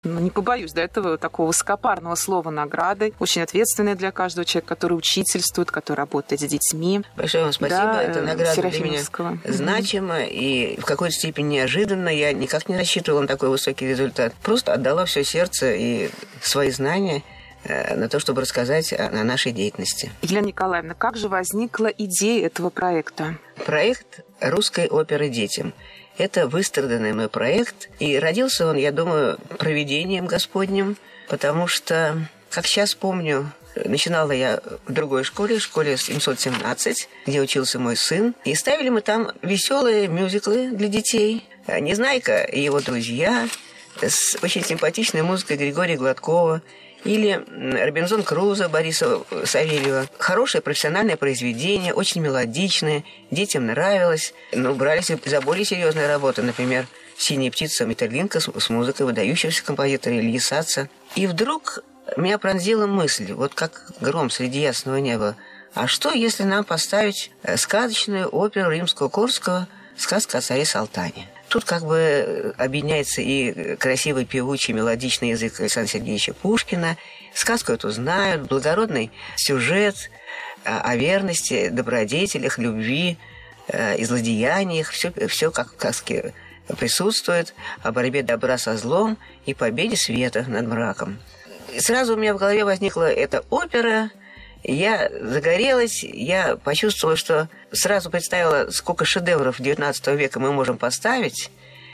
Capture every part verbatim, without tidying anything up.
Ну, не побоюсь, до этого такого высокопарного слова награды, очень ответственная для каждого человека, который учительствует, который работает с детьми. Большое вам спасибо. Да, это награда для меня значима и в какой-то степени неожиданно. Я никак не рассчитывала на такой высокий результат. Просто отдала все сердце и свои знания на то, чтобы рассказать о, о нашей деятельности. Елена Николаевна, как же возникла идея этого проекта? Проект русской оперы детям. Это выстраданный мой проект, и родился он, я думаю, провидением Господним, потому что, как сейчас помню, начинала я в другой школе, в школе семьсот семнадцать, где учился мой сын, и ставили мы там веселые мюзиклы для детей. «Незнайка» и его друзья с очень симпатичной музыкой Григория Гладкова, или «Робинзон Крузо» Бориса Савельева. Хорошее профессиональное произведение, очень мелодичное, детям нравилось. Но брались за более серьезные работы, например, «Синяя птица» Метерлинка с музыкой выдающегося композитора Ильи Саца. И вдруг меня пронзила мысль, вот как гром среди ясного неба, а что, если нам поставить сказочную оперу Римского-Корского «Сказка о царе Салтане»? Тут как бы объединяется и красивый певучий мелодичный язык Александра Сергеевича Пушкина. Сказку эту знают, благородный сюжет о верности, добродетелях, любви и злодеяниях. Все, все как в сказке присутствует, о борьбе добра со злом и победе света над мраком. И сразу у меня в голове возникла эта опера. Я загорелась, я почувствовала, что сразу представила, сколько шедевров девятнадцатого века мы можем поставить,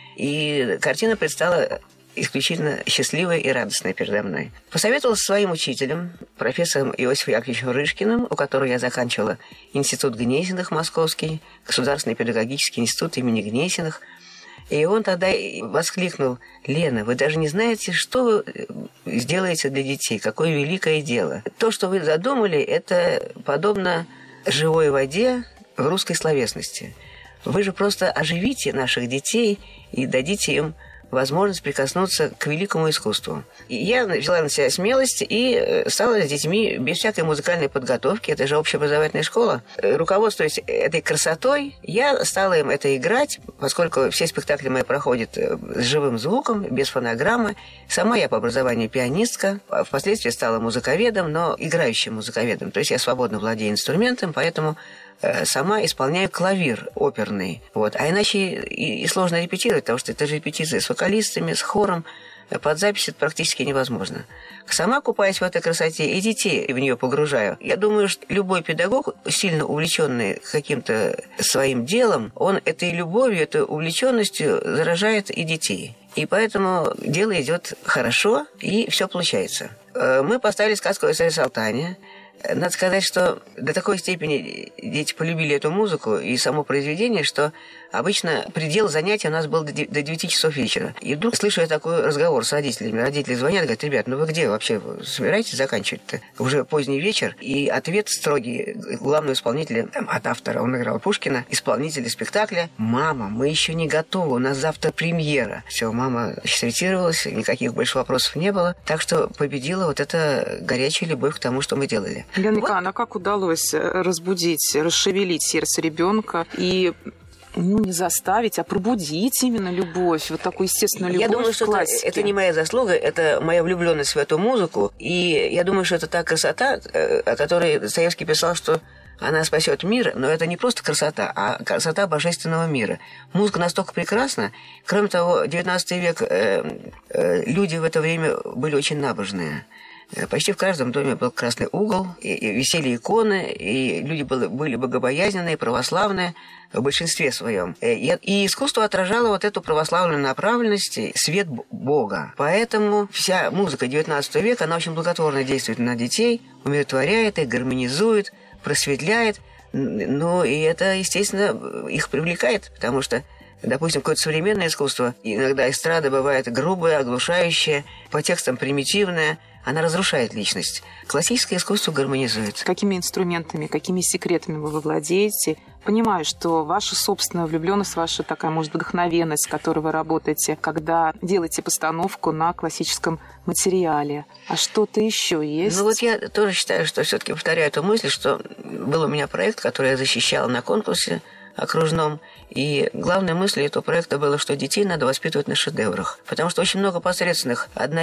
и картина предстала исключительно счастливой и радостной передо мной. Посоветовалась со своим учителем, профессором Иосифом Яковлевичем Рышкиным, у которого я заканчивала институт Гнесиных московский, Государственный педагогический институт имени Гнесиных. И он тогда воскликнул: «Лена, вы даже не знаете, что вы сделаете для детей, какое великое дело. То, что вы задумали, это подобно живой воде в русской словесности. Вы же просто оживите наших детей и дадите им возможность прикоснуться к великому искусству». И я взяла на себя смелость и стала с детьми без всякой музыкальной подготовки, это же общеобразовательная школа, руководствуясь этой красотой, я стала им это играть, поскольку все спектакли мои проходят с живым звуком, без фонограммы. Сама я по образованию пианистка, впоследствии стала музыковедом, но играющим музыковедом, то есть я свободно владею инструментом, поэтому сама исполняю клавир оперный. Вот. А иначе и, и сложно репетировать, потому что это же репетиции с вокалистами, с хором. Под запись это практически невозможно. Сама купаюсь в этой красоте и детей в нее погружаю. Я думаю, что любой педагог, сильно увлеченный каким-то своим делом, он этой любовью, этой увлеченностью заражает и детей. И поэтому дело идет хорошо, и все получается. Мы поставили сказку о царе Салтане. Надо сказать, что до такой степени дети полюбили эту музыку и само произведение, что обычно предел занятия у нас был до девяти часов вечера. И вдруг слышу я такой разговор с родителями. Родители звонят, говорят: «Ребят, ну вы где вообще? Вы собираетесь заканчивать-то? Уже поздний вечер». И ответ строгий главного исполнителя, там, от автора, он играл Пушкина, исполнителя спектакля: «Мама, мы еще не готовы, у нас завтра премьера». Все, мама сретировалась, никаких больше вопросов не было. Так что победила вот эта горячая любовь к тому, что мы делали. Лена Николаевна, вот. А как удалось разбудить, расшевелить сердце ребенка и, ну, не заставить, а пробудить именно любовь, вот такую естественную любовь? Я думаю, что это, это не моя заслуга, это моя влюбленность в эту музыку. И я думаю, что это та красота, о которой Достоевский писал, что она спасет мир, но это не просто красота, а красота божественного мира. Музыка настолько прекрасна. Кроме того, девятнадцатый век, э, э, люди в это время были очень набожные. Почти в каждом доме был красный угол, и, и висели иконы, и люди были, были богобоязненные, православные в большинстве своем. И, и искусство отражало вот эту православную направленность, свет Бога. Поэтому вся музыка девятнадцатого века, она очень благотворно действует на детей, умиротворяет их, гармонизует, просветляет. Ну, и это, естественно, их привлекает, потому что, допустим, какое-то современное искусство, иногда эстрада бывает грубая, оглушающая, по текстам примитивная, она разрушает личность. Классическое искусство гармонизует. Какими инструментами, какими секретами вы владеете? Понимаю, что ваша собственная влюбленность, ваша такая, может, вдохновенность, с которой вы работаете, когда делаете постановку на классическом материале. А что-то еще есть? Ну вот я тоже считаю, что все-таки повторяю эту мысль, что был у меня проект, который я защищала на конкурсе окружном. И главной мыслью этого проекта было, что детей надо воспитывать на шедеврах. Потому что очень много посредственных. Одна